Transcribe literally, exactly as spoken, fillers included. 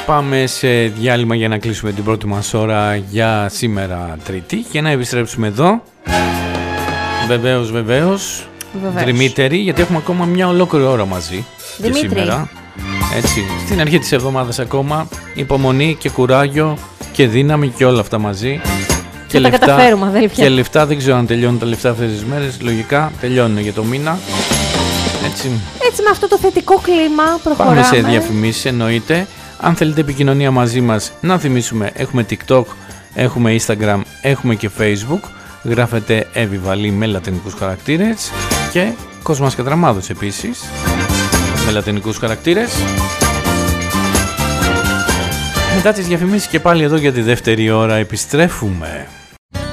πάμε σε διάλειμμα για να κλείσουμε την πρώτη μας ώρα για σήμερα Τρίτη και να επιστρέψουμε εδώ. Βεβαίως, βεβαίως, Δημήτρη, γιατί έχουμε ακόμα μια ολόκληρη ώρα μαζί. Δημήτρη. Και σήμερα, έτσι, στην αρχή της εβδομάδας ακόμα, υπομονή και κουράγιο και δύναμη και όλα αυτά μαζί. Και, και τα λεφτά, καταφέρουμε, αδέλφια. Και λεφτά, δεν ξέρω αν τελειώνουν τα λεφτά αυτές τις μέρες. Λογικά τελειώνουν για το μήνα. Έτσι. Έτσι, με αυτό το θετικό κλίμα προχωράμε. Πάμε σε διαφημίσεις, εννοείται. Αν θέλετε επικοινωνία μαζί μας, να θυμίσουμε, έχουμε TikTok, έχουμε Instagram, έχουμε και Facebook. Γράφετε Εύη Βαλή με λατινικούς χαρακτήρες και Κοσμάς Κατραμάδος επίσης με λατινικούς χαρακτήρες. Μετά τις διαφημίσεις και πάλι εδώ για τη δεύτερη ώρα επιστρέφουμε.